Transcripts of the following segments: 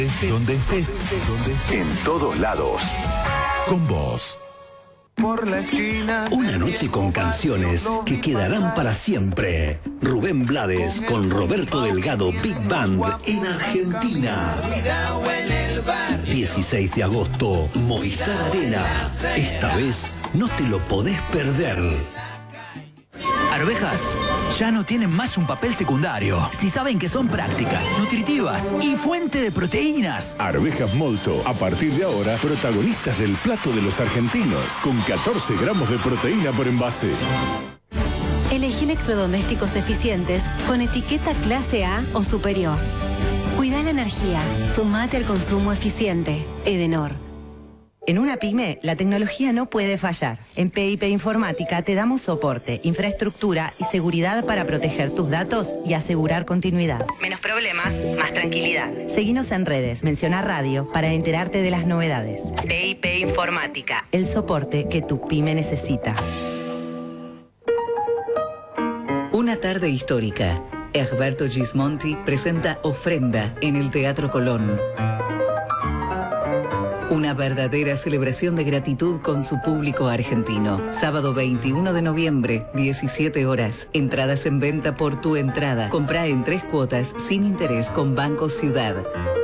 Donde estés, en todos lados. Con vos. Por la esquina. Una noche con canciones que quedarán para siempre. Rubén Blades con Roberto Delgado Big Band en Argentina. 16 de agosto, Movistar Arena. Esta vez no te lo podés perder. Arvejas ya no tienen más un papel secundario. Si saben que son prácticas, nutritivas y fuente de proteínas. Arvejas Molto, a partir de ahora, protagonistas del plato de los argentinos, con 14 gramos de proteína por envase. Elegí electrodomésticos eficientes con etiqueta clase A o superior. Cuida la energía. Sumate al consumo eficiente. Edenor. En una pyme, la tecnología no puede fallar. En PIP Informática te damos soporte, infraestructura y seguridad para proteger tus datos y asegurar continuidad. Menos problemas, más tranquilidad. Seguinos en redes, menciona radio para enterarte de las novedades. PIP Informática, el soporte que tu pyme necesita. Una tarde histórica. Egberto Gismonti presenta Ofrenda en el Teatro Colón. Una verdadera celebración de gratitud con su público argentino. Sábado 21 de noviembre, 17 horas. Entradas en venta por Tu Entrada. Comprá en 3 cuotas sin interés con Banco Ciudad.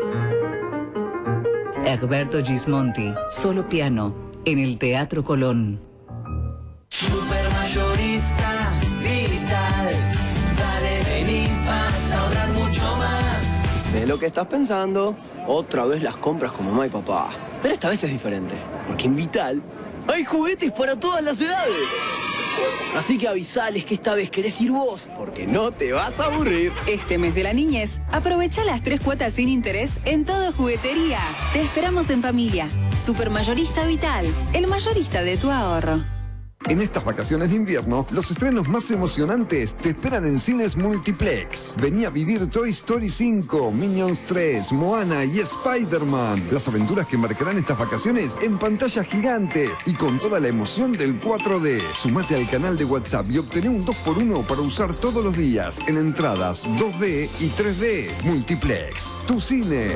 Egberto Gismonti, solo piano, en el Teatro Colón. Supermayorista digital. Dale, vení, vas a ahorrar mucho más. Sé lo que estás pensando. Otra vez las compras con mamá y papá. Pero esta vez es diferente, porque en Vital hay juguetes para todas las edades. Así que avisales que esta vez querés ir vos, porque no te vas a aburrir. Este mes de la niñez, aprovecha las 3 cuotas sin interés en todo juguetería. Te esperamos en familia. Supermayorista Vital, el mayorista de tu ahorro. En estas vacaciones de invierno, los estrenos más emocionantes te esperan en Cines Multiplex. Vení a vivir Toy Story 5, Minions 3, Moana y Spider-Man. Las aventuras que marcarán estas vacaciones en pantalla gigante y con toda la emoción del 4D. Sumate al canal de WhatsApp y obtené un 2x1 para usar todos los días en entradas 2D y 3D. Multiplex, tu cine.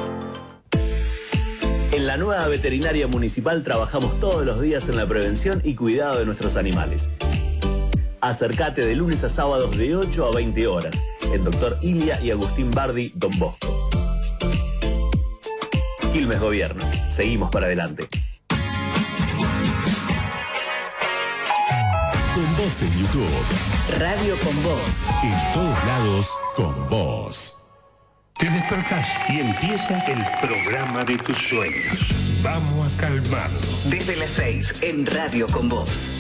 En la nueva veterinaria municipal trabajamos todos los días en la prevención y cuidado de nuestros animales. Acércate de lunes a sábados de 8 a 20 horas en Dr. Ilia y Agustín Bardi, Don Bosco. Quilmes Gobierno. Seguimos para adelante. Con vos en YouTube. Radio con Vos. En todos lados, con vos. Te despertás y empieza el programa de tus sueños. Vamos a calmarnos. Desde las 6 en Radio con Vos.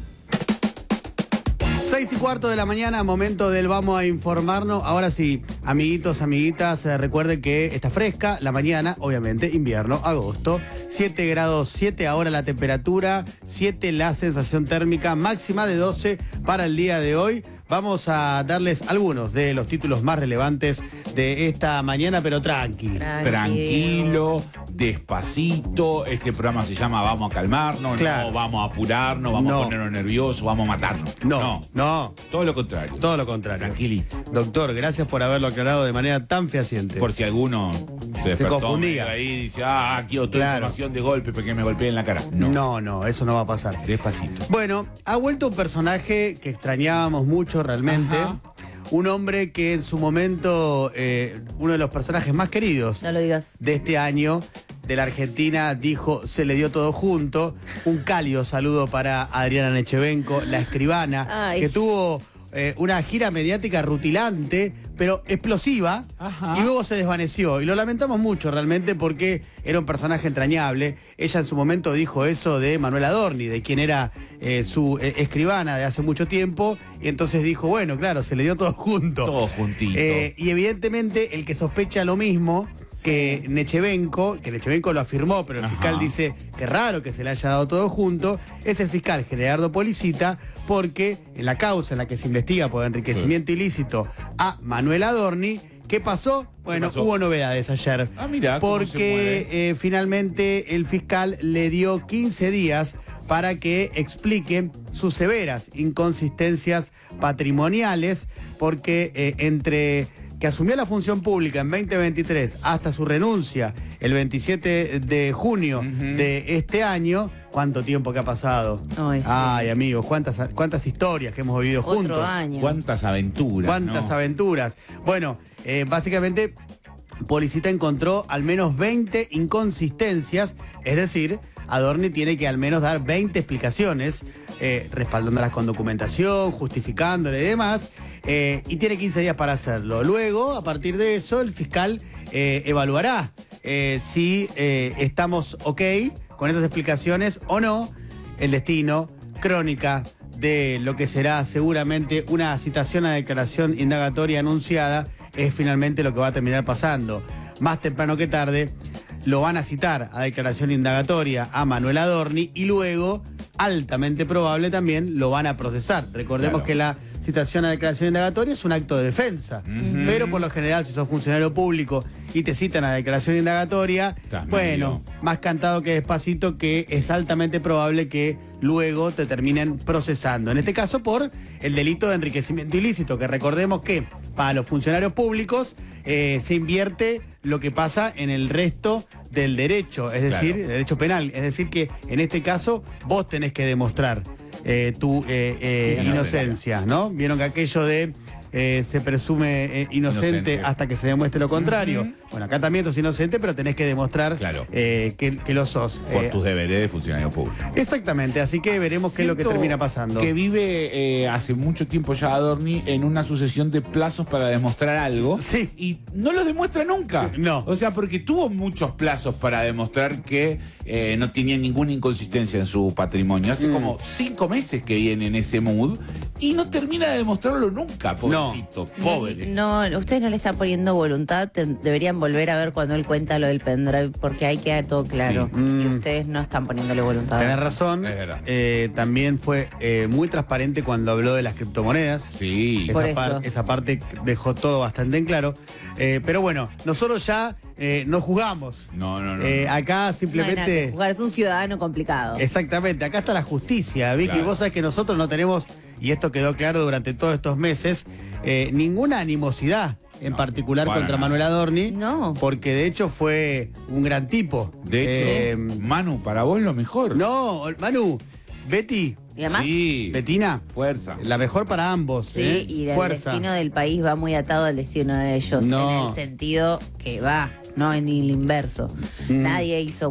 6:15 de la mañana, momento del vamos a informarnos. Ahora sí, amiguitos, amiguitas, recuerden que está fresca la mañana, obviamente, invierno, agosto. 7 grados 7 ahora la temperatura, 7 la sensación térmica, máxima de 12 para el día de hoy. Vamos a darles algunos de los títulos más relevantes de esta mañana, pero tranquilo, despacito. Este programa se llama Vamos a calmarnos, claro. No vamos a apurarnos, vamos a ponernos nerviosos, vamos a matarnos. No. Todo lo contrario. Todo lo contrario. Tranquilito. Doctor, gracias por haberlo aclarado de manera tan fehaciente. Por si alguno se confundía. Ahí y dice, quiero toda información de golpe porque me golpeé en la cara. No, eso no va a pasar. Despacito. Bueno, ha vuelto un personaje que extrañábamos mucho realmente. Ajá. Un hombre que en su momento, uno de los personajes más queridos de este año, de la Argentina, dijo, se le dio todo junto. Un cálido saludo para Adriana Nechevenko, la escribana, que tuvo una gira mediática rutilante, pero explosiva. Ajá. Y luego se desvaneció. Y lo lamentamos mucho realmente porque era un personaje entrañable. Ella en su momento dijo eso de Manuela Adorni, de quien era su escribana de hace mucho tiempo. Y entonces dijo, bueno, claro, se le dio todo junto. Todo juntito. Y evidentemente el que sospecha lo mismo que Nechevenko lo afirmó, pero el fiscal dice que raro que se le haya dado todo junto, es el fiscal Gerardo Policita, porque en la causa en la que se investiga por enriquecimiento ilícito a Manuela Adorni, ¿qué pasó? Bueno, hubo novedades ayer. Mirá, porque finalmente el fiscal le dio 15 días para que explique sus severas inconsistencias patrimoniales, porque entre que asumió la función pública en 2023 hasta su renuncia el 27 de junio de este año, ¿cuánto tiempo que ha pasado? Ay, amigos, cuántas historias que hemos vivido juntos. Año. Cuántas aventuras. Cuántas aventuras. Bueno, básicamente, Policita encontró al menos 20 inconsistencias, es decir, Adorni tiene que al menos dar 20 explicaciones, respaldándolas con documentación, justificándole y demás, y tiene 15 días para hacerlo. Luego, a partir de eso, el fiscal evaluará si estamos ok con estas explicaciones o no, el destino, crónica de lo que será seguramente una citación a declaración indagatoria anunciada, es finalmente lo que va a terminar pasando. Más temprano que tarde, lo van a citar a declaración indagatoria a Manuel Adorni y luego, altamente probable también, lo van a procesar. Recordemos que la citación a declaración indagatoria es un acto de defensa, pero por lo general, si sos funcionario público y te citan a declaración indagatoria, más cantado que despacito, que es altamente probable que luego te terminen procesando. En este caso por el delito de enriquecimiento ilícito, que recordemos que para los funcionarios públicos se invierte lo que pasa en el resto del derecho, es decir, derecho penal. Es decir que en este caso vos tenés que demostrar tu inocencia, ¿no? Vieron que aquello de se presume inocente hasta que se demuestre lo contrario. Bueno, acá también sos inocente, pero tenés que demostrar que lo sos. Por tus deberes de funcionario público. Exactamente, así que veremos qué es lo que termina pasando. Que vive hace mucho tiempo ya Adorni en una sucesión de plazos para demostrar algo. Sí. Y no lo demuestra nunca. No. O sea, porque tuvo muchos plazos para demostrar que no tenía ninguna inconsistencia en su patrimonio. Hace como 5 meses que viene en ese mood y no termina de demostrarlo nunca, pobrecito, pobre. No, ustedes no le están poniendo voluntad, deberían volver a ver cuando él cuenta lo del pendrive, porque ahí queda todo claro. Y ustedes no están poniéndole voluntad. Tenés razón. También fue muy transparente cuando habló de las criptomonedas. Sí. Esa parte dejó todo bastante en claro. Pero bueno, nosotros ya no juzgamos. No. Acá simplemente... No hay nada que juzgar, es un ciudadano complicado. Exactamente, acá está la justicia, Vicky. Vos sabés que nosotros no tenemos, y esto quedó claro durante todos estos meses, ninguna animosidad en particular contra Manuel Adorni. No. Porque de hecho fue un gran tipo. De hecho, Manu, para vos lo mejor. No, Manu, Betty. Y además, Betina, fuerza. La mejor para ambos. Sí, y el destino del país va muy atado al destino de ellos. En el sentido que va, no en el inverso. Nadie hizo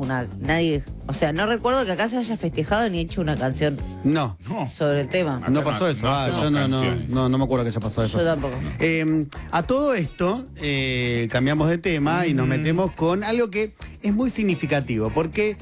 o sea, no recuerdo que acá se haya festejado ni hecho una canción sobre el tema. No pasó eso. Yo no me acuerdo que haya pasado eso. Yo tampoco. A todo esto, cambiamos de tema y nos metemos con algo que es muy significativo, porque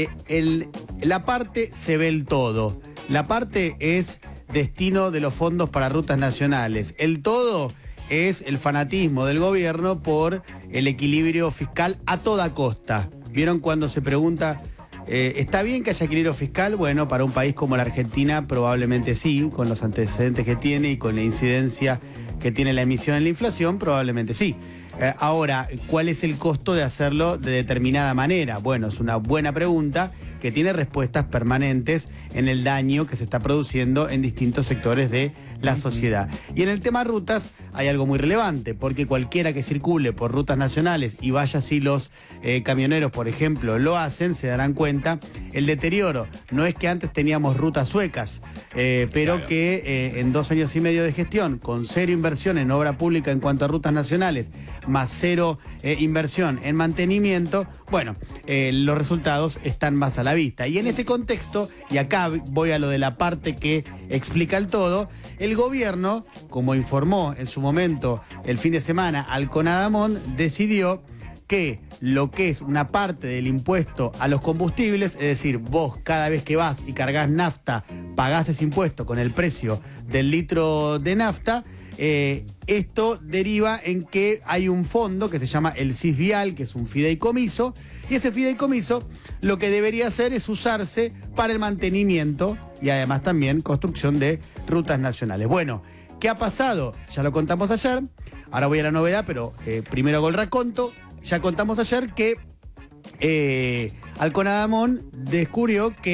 la parte se ve el todo. La parte es destino de los fondos para rutas nacionales. El todo es el fanatismo del gobierno por el equilibrio fiscal a toda costa. ¿Vieron cuando se pregunta, ¿está bien que haya equilibrio fiscal? Bueno, para un país como la Argentina probablemente sí, con los antecedentes que tiene y con la incidencia que tiene la emisión en la inflación, probablemente sí. Ahora, ¿cuál es el costo de hacerlo de determinada manera? Bueno, es una buena pregunta que tiene respuestas permanentes en el daño que se está produciendo en distintos sectores de la sociedad. Y en el tema rutas hay algo muy relevante, porque cualquiera que circule por rutas nacionales y vaya así los camioneros, por ejemplo, lo hacen, se darán cuenta el deterioro. No es que antes teníamos rutas suecas, pero que en 2 años y medio de gestión, con 0 inversión en obra pública en cuanto a rutas nacionales, más 0 inversión en mantenimiento, bueno, los resultados están más a la vista. Y en este contexto, y acá voy a lo de la parte que explica el todo, el gobierno, como informó en su momento el fin de semana al CONADAMON, decidió que lo que es una parte del impuesto a los combustibles, es decir, vos cada vez que vas y cargas nafta, pagás ese impuesto con el precio del litro de nafta, esto deriva en que hay un fondo que se llama el CIS Vial, que es un fideicomiso, y ese fideicomiso lo que debería hacer es usarse para el mantenimiento y además también construcción de rutas nacionales. Bueno, ¿qué ha pasado? Ya lo contamos ayer, ahora voy a la novedad, pero primero hago el raconto. Ya contamos ayer que Alconadamón descubrió que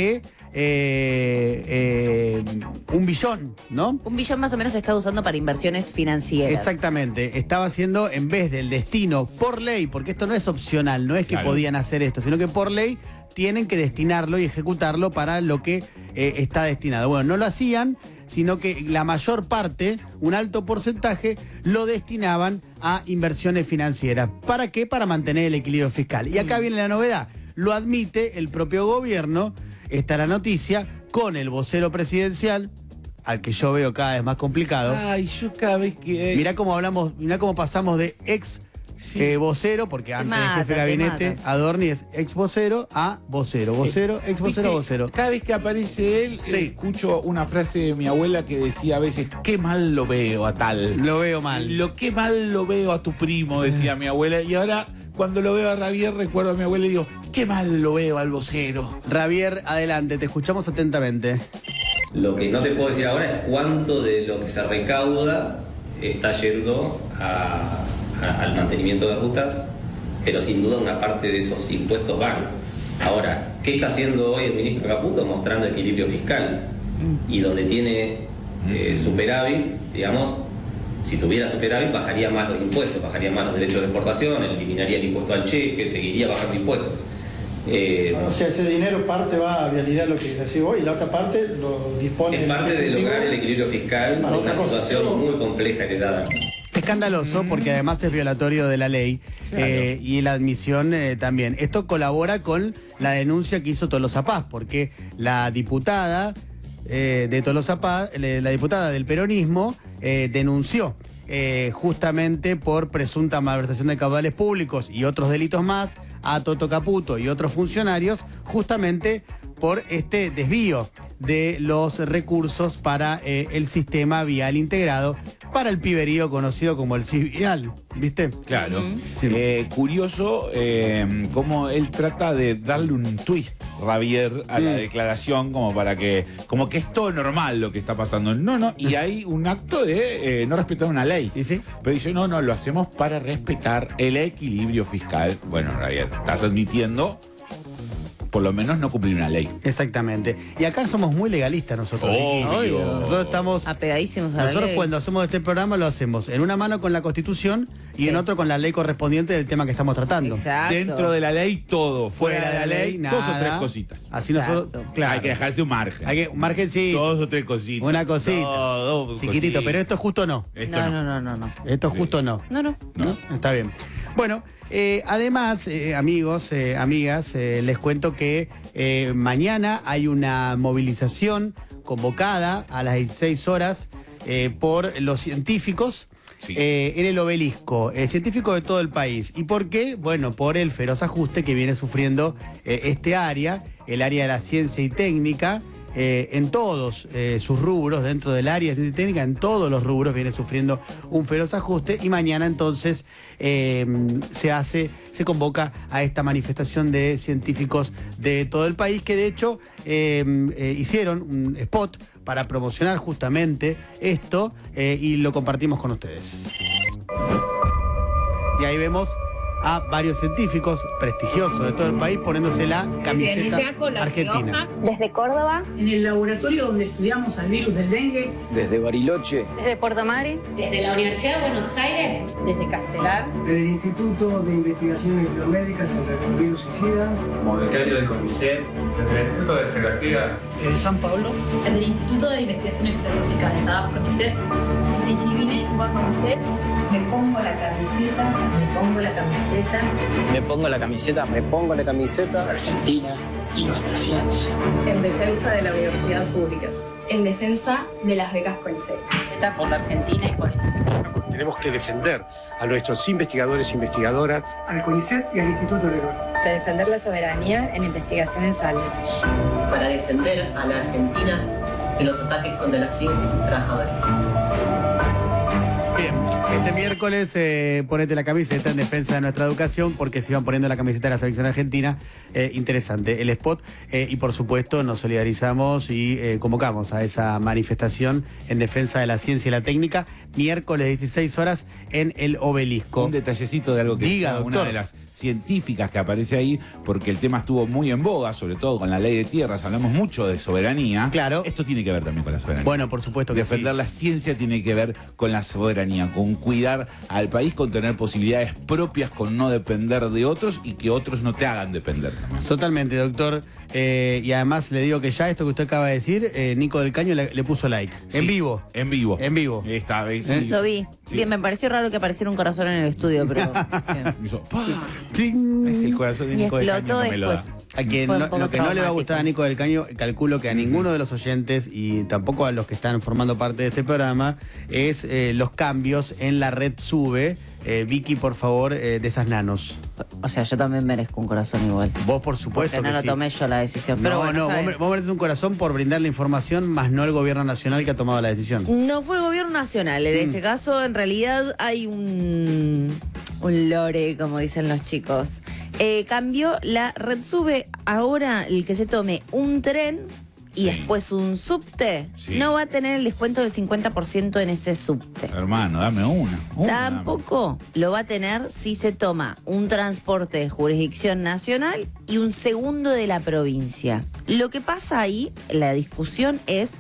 1 billón, ¿no? 1 billón más o menos se está usando para inversiones financieras. Exactamente. Estaba haciendo, en vez del destino, por ley, porque esto no es opcional, no es que podían hacer esto, sino que por ley tienen que destinarlo y ejecutarlo para lo que está destinado. Bueno, no lo hacían, sino que la mayor parte, un alto porcentaje, lo destinaban a inversiones financieras. ¿Para qué? Para mantener el equilibrio fiscal. Y acá viene la novedad. Lo admite el propio gobierno, está la noticia, con el vocero presidencial, al que yo veo cada vez más complicado. Ay, yo cada vez que... Mirá cómo hablamos, mirá cómo pasamos de ex vocero, porque antes del jefe de gabinete, Adorni es ex vocero a vocero. Vocero, ex vocero a vocero. Cada vez que aparece él, escucho una frase de mi abuela que decía a veces, qué mal lo veo a tal. Lo veo mal. Qué mal lo veo a tu primo, decía mi abuela. Y ahora, cuando lo veo a Javier, recuerdo a mi abuela y digo, qué mal lo veo al vocero. Javier, adelante, te escuchamos atentamente. Lo que no te puedo decir ahora es cuánto de lo que se recauda está yendo al mantenimiento de rutas, pero sin duda una parte de esos impuestos van. Ahora, ¿qué está haciendo hoy el ministro Caputo? Mostrando equilibrio fiscal. Y donde tiene superávit, digamos, si tuviera superávit bajaría más los impuestos, bajaría más los derechos de exportación, eliminaría el impuesto al cheque, seguiría bajando impuestos. O sea, ese dinero parte va a vialidad lo que recibe hoy y la otra parte lo dispone... Es parte de lograr el equilibrio fiscal en una situación muy compleja heredada. Escandaloso, porque además es violatorio de la ley, claro. Y la admisión también. Esto colabora con la denuncia que hizo Tolosa Paz, porque la diputada de Tolosa Paz, la diputada del peronismo, denunció justamente por presunta malversación de caudales públicos y otros delitos más a Toto Caputo y otros funcionarios, justamente por este desvío de los recursos para el sistema vial integrado, para el piberío conocido como el CIS vial, ¿viste? Claro. Curioso cómo él trata de darle un twist, Javier, a la declaración, como que es todo normal lo que está pasando. No, y hay un acto de no respetar una ley. ¿Y sí? Pero dice, no, lo hacemos para respetar el equilibrio fiscal. Bueno, Javier, estás admitiendo por lo menos no cumplir una ley. Exactamente. Y acá somos muy legalistas nosotros. Obvio. Nosotros estamos apegadísimos a la ley. Nosotros cuando hacemos este programa lo hacemos en una mano con la Constitución y en otro con la ley correspondiente del tema que estamos tratando. Exacto. Dentro de la ley todo, fuera de la ley nada. 2 o 3 cositas. Así nosotros, claro. Hay que dejarse un margen. Un margen, sí. 2 o 3 cositas. Una cosita. Dos chiquitito, cositas. pero esto justo no. No. Esto justo no. No. Está bien. Bueno, además, amigos, amigas, les cuento que mañana hay una movilización convocada a las 16 horas por los científicos en el obelisco, científicos de todo el país. ¿Y por qué? Bueno, por el feroz ajuste que viene sufriendo este área, el área de la ciencia y técnica. En todos sus rubros, dentro del área de ciencia y técnica, en todos los rubros viene sufriendo un feroz ajuste y mañana entonces se convoca a esta manifestación de científicos de todo el país que de hecho hicieron un spot para promocionar justamente esto y lo compartimos con ustedes. Y ahí vemos a varios científicos prestigiosos de todo el país poniéndose la camiseta argentina. Desde Córdoba. En el laboratorio donde estudiamos al virus del dengue. Desde Bariloche. Desde Puerto Madryn. Desde la Universidad de Buenos Aires. Desde Castelar. Desde el Instituto de Investigaciones Biomédicas en el virus y SIDA. Como becario del CONICET. Desde el Instituto de Geografía. De San Pablo. Desde el Instituto de Investigaciones Filosóficas de SADAF CONICET. Desde Jivine, CONICET. Me pongo la camiseta. Me pongo la camiseta. Me pongo la camiseta. Me pongo la camiseta. Argentina y nuestra ciencia. En defensa de la universidad pública. En defensa de las becas CONICET. Está por la Argentina y por el... Tenemos que defender a nuestros investigadores e investigadoras, al CONICET y al Instituto de León. Para defender la soberanía en investigación en salud. Para defender a la Argentina de los ataques contra la ciencia y sus trabajadores. Bien, este miércoles ponete la camiseta en defensa de nuestra educación, porque se iban poniendo la camiseta de la selección argentina. Interesante el spot. Y por supuesto nos solidarizamos y convocamos a esa manifestación en defensa de la ciencia y la técnica, miércoles 16 horas en el Obelisco. Un detallecito de algo que diga, decía una de las científicas que aparece ahí, porque el tema estuvo muy en boga, sobre todo con la ley de tierras, hablamos mucho de soberanía. Claro. Esto tiene que ver también con la soberanía. Bueno, por supuesto que defender la ciencia tiene que ver con la soberanía, con cuidar al país, con tener posibilidades propias, con no depender de otros y que otros no te hagan depender. Totalmente, doctor. Y además le digo que ya esto que usted acaba de decir, Nico del Caño le puso like. Sí, en vivo. En vivo. En vivo. Esta vez sí. Lo vi. Sí. Bien, me pareció raro que apareciera un corazón en el estudio, pero... Es el corazón de Y Nico del Caño, explotó no me lo da. después. A quien Fue un lo poco que no le va a traumático. gustar a Nico del Caño, calculo que a ninguno de los oyentes y tampoco a los que están formando parte de este programa, es los cambios en la red SUBE. Vicky, por favor, de esas nanos. O sea, yo también merezco un corazón igual. Vos, por supuesto Porque no que lo sí. tomé yo la decisión. Pero No, bueno, no, está bien. vos mereces un corazón por brindar la información, más no el gobierno nacional que ha tomado la decisión. No fue el gobierno nacional. En este caso, en realidad, hay un lore, como dicen los chicos. Cambió la red SUBE. Ahora, el que se tome un tren y después un subte, no va a tener el descuento del 50% en ese subte. Hermano, dame una. Tampoco lo va a tener si se toma un transporte de jurisdicción nacional y un segundo de la provincia. Lo que pasa ahí, la discusión es,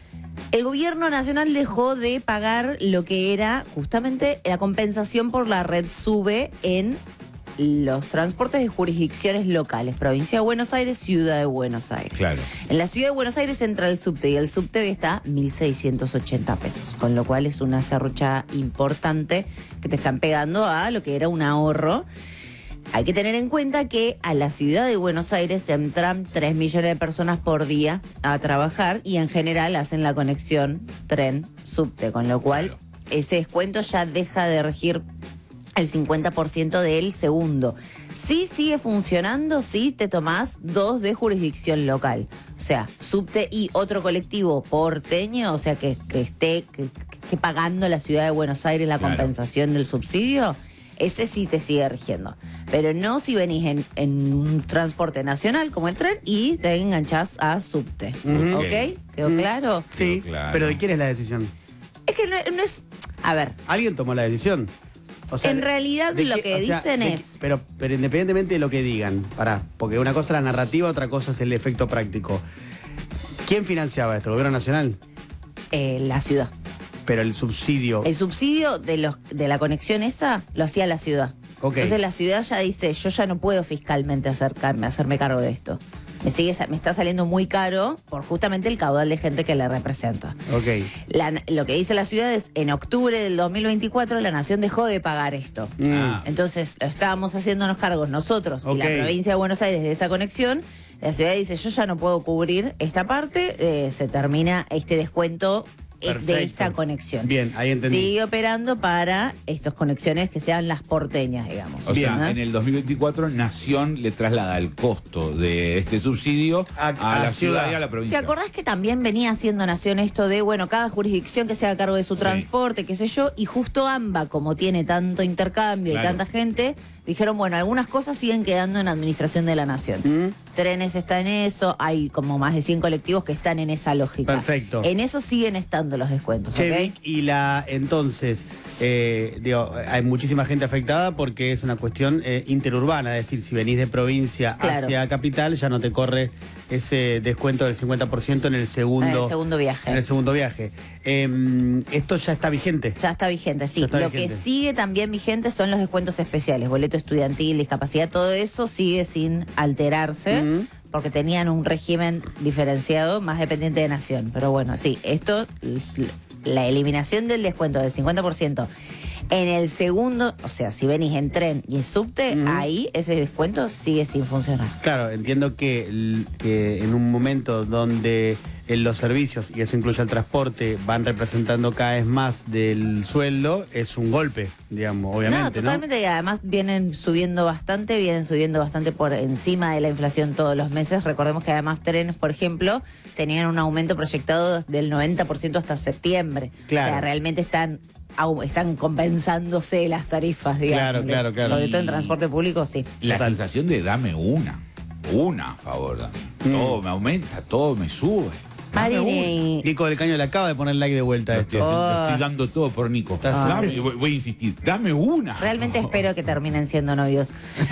el gobierno nacional dejó de pagar lo que era justamente la compensación por la red SUBE en los transportes de jurisdicciones locales, provincia de Buenos Aires, ciudad de Buenos Aires. Claro. En la ciudad de Buenos Aires entra el subte y el subte hoy está 1.680 pesos, con lo cual es una serrucha importante que te están pegando a lo que era un ahorro. Hay que tener en cuenta que a la ciudad de Buenos Aires entran 3 millones de personas por día a trabajar y en general hacen la conexión tren-subte, con lo cual ese descuento ya deja de regir el 50% del segundo. Sí sigue funcionando si te tomás 2 de jurisdicción local. O sea, subte y otro colectivo porteño, o sea, que esté pagando la ciudad de Buenos Aires la compensación del subsidio, ese sí te sigue rigiendo. Pero no si venís en un transporte nacional como el tren y te enganchás a subte. ¿Ok? ¿Quedó claro? Sí, pero ¿de quién es la decisión? Es que no es... A ver. Alguien tomó la decisión. O sea, en realidad lo que dicen es... Pero independientemente de lo que digan, porque una cosa es la narrativa, otra cosa es el efecto práctico. ¿Quién financiaba esto? ¿El gobierno nacional? La ciudad. Pero el subsidio... El subsidio de la conexión esa lo hacía la ciudad. Okay. Entonces la ciudad ya dice, yo ya no puedo fiscalmente hacerme cargo de esto. Me está saliendo muy caro por justamente el caudal de gente que la representa. Ok. Lo que dice la ciudad es, en octubre del 2024 la nación dejó de pagar esto. Entonces estábamos haciéndonos cargos nosotros y la provincia de Buenos Aires de esa conexión. La ciudad dice, yo ya no puedo cubrir esta parte, se termina este descuento de esta conexión. Bien, ahí entendí. Sigue operando para estas conexiones que sean las porteñas, digamos. O sea, en el 2024 Nación le traslada el costo de este subsidio a la ciudad y a la provincia. ¿Te acordás que también venía haciendo Nación esto de, bueno, cada jurisdicción que se haga cargo de su transporte, qué sé yo, y justo AMBA, como tiene tanto intercambio y tanta gente, dijeron, bueno, algunas cosas siguen quedando en administración de la Nación. Trenes está en eso, hay como más de 100 colectivos que están en esa lógica. Perfecto. En eso siguen estando los descuentos, Che, ¿ok? Vic, y entonces, hay muchísima gente afectada porque es una cuestión interurbana, es decir, si venís de provincia hacia capital, ya no te corre ese descuento del 50% en el segundo viaje. En el segundo viaje. ¿Esto ya está vigente? Ya está vigente, sí. Está Lo vigente. que sigue también vigente son los descuentos especiales, boleto estudiantil, discapacidad, todo eso sigue sin alterarse. Porque tenían un régimen diferenciado más dependiente de Nación. Pero bueno, sí, esto, la eliminación del descuento del 50% en el segundo, o sea, si venís en tren y en subte, ahí ese descuento sigue sin funcionar. Claro, entiendo que en un momento donde los servicios, y eso incluye el transporte, van representando cada vez más del sueldo, es un golpe, digamos, obviamente, ¿no? Totalmente, y además vienen subiendo bastante por encima de la inflación todos los meses. Recordemos que además trenes, por ejemplo, tenían un aumento proyectado del 90% hasta septiembre. Claro. O sea, realmente están están compensándose las tarifas, digamos. Claro. Sobre todo en transporte público, sí. La sensación de dame una, a favor. Todo me aumenta, todo me sube. Marini. Nico del Caño le acaba de poner like de vuelta a esto. Lo estoy dando todo por Nico. Voy a insistir, dame una. Realmente espero que terminen siendo novios.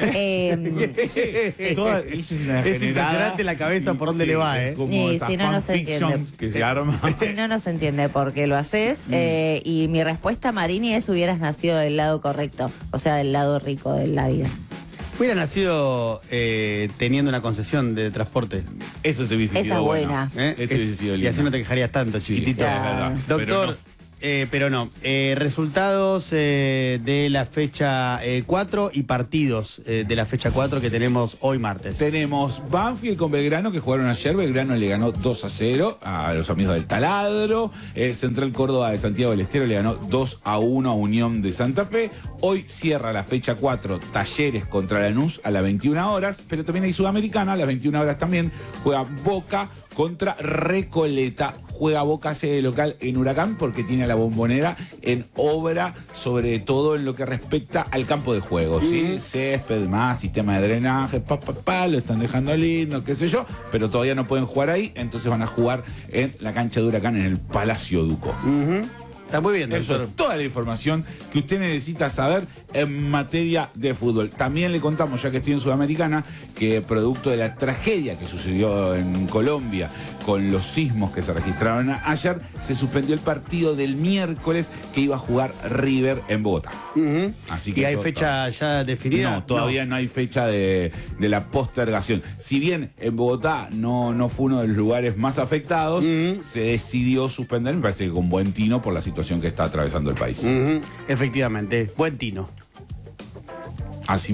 Es impresionante la cabeza por donde le va, ¿eh? Y si no, no se entiende. Que se arma. Si no, no se entiende por qué lo haces. Y mi respuesta, Marini, es: hubieras nacido del lado correcto. O sea, del lado rico de la vida. Hubiera nacido teniendo una concesión de transporte. Eso se hubiese sido buena. Eso hubiese sido lindo. Y así no te quejarías tanto, chiquitito. Claro. Doctor, pero no. Resultados de la fecha 4 y partidos de la fecha 4 que tenemos hoy martes. Tenemos Banfield con Belgrano, que jugaron ayer. Belgrano le ganó 2-0 a los amigos del Taladro. Central Córdoba de Santiago del Estero le ganó 2-1 a Unión de Santa Fe. Hoy cierra la fecha 4 Talleres contra Lanús a las 21 horas, pero también hay Sudamericana, a las 21 horas también juega Boca contra Recoleta. Juega Boca sede local en Huracán porque tiene a la Bombonera en obra, sobre todo en lo que respecta al campo de juego, ¿sí? Césped, más sistema de drenaje, lo están dejando lindo, qué sé yo, pero todavía no pueden jugar ahí, entonces van a jugar en la cancha de Huracán en el Palacio Ducó. Está muy bien, doctor. Eso es toda la información que usted necesita saber en materia de fútbol. También le contamos, ya que estoy en Sudamericana, que producto de la tragedia que sucedió en Colombia con los sismos que se registraron ayer, se suspendió el partido del miércoles que iba a jugar River en Bogotá. Así que ¿y hay fecha ya definida? No, todavía no hay fecha de la postergación. Si bien en Bogotá no fue uno de los lugares más afectados, se decidió suspender, me parece que con buen tino, por la situación que está atravesando el país. Efectivamente, buen tino. Así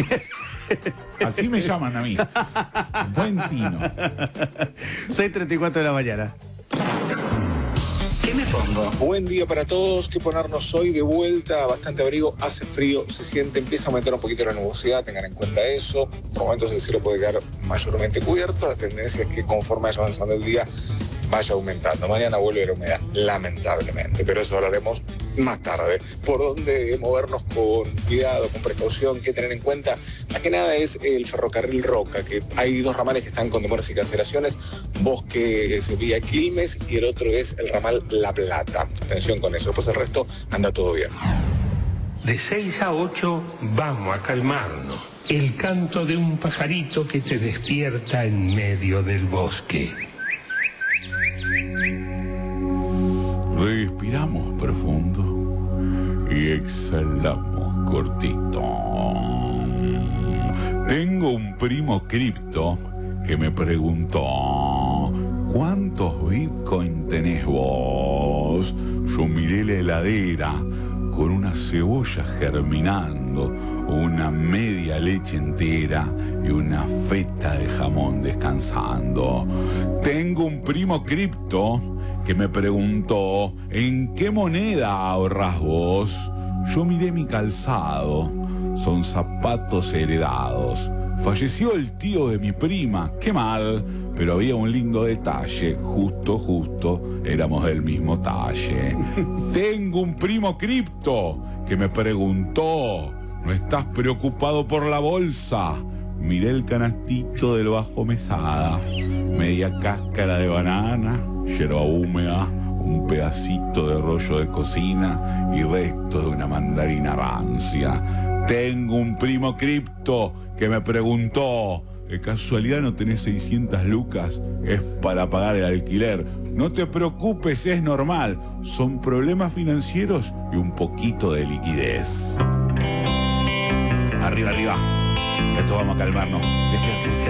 me llaman a mí. Buen tino. 6:34 de la mañana. ¿Qué me pongo? Buen día para todos. ¿Qué ponernos hoy? De vuelta, bastante abrigo, hace frío, se siente, empieza a aumentar un poquito la nubosidad, tengan en cuenta eso. Por momentos el cielo puede quedar mayormente cubierto. La tendencia es que conforme vaya avanzando el día, vaya aumentando. Mañana vuelve la humedad, lamentablemente, pero eso hablaremos más tarde. ¿Por dónde movernos con cuidado, con precaución? ¿Qué tener en cuenta? Más que nada es el ferrocarril Roca, que hay dos ramales que están con demoras y cancelaciones, Bosque Sevilla Quilmes, y el otro es el ramal La Plata. Atención con eso, después el resto anda todo bien. De 6 a 8 vamos a calmarnos. El canto de un pajarito que te despierta en medio del bosque. Respiramos profundo y exhalamos cortito. Tengo un primo cripto que me preguntó: ¿cuántos bitcoin tenés vos? Yo miré la heladera con una cebolla germinando, una media leche entera y una feta de jamón descansando. Tengo un primo cripto que me preguntó: ¿en qué moneda ahorrás vos? Yo miré mi calzado, son zapatos heredados. Falleció el tío de mi prima, qué mal, pero había un lindo detalle, justo, éramos del mismo talle. Tengo un primo cripto que me preguntó: ¿no estás preocupado por la bolsa? Miré el canastito del bajo mesada, media cáscara de banana, yerba húmeda, un pedacito de rollo de cocina y restos de una mandarina rancia. Tengo un primo cripto que me preguntó: ¿de casualidad no tenés 600 lucas? Es para pagar el alquiler. No te preocupes, es normal. Son problemas financieros y un poquito de liquidez. Arriba. Esto vamos a calmarnos. Despiértense.